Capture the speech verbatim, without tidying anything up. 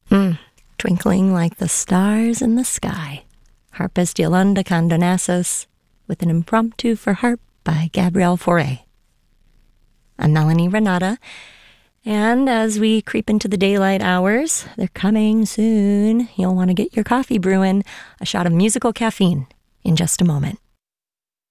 Mm. Twinkling like the stars in the sky. Harpist Yolanda Condonassos with an impromptu for harp by Gabrielle Fauré. I'm Melanie Renata, and as we creep into the daylight hours, they're coming soon. You'll want to get your coffee brewing. A shot of musical caffeine in just a moment.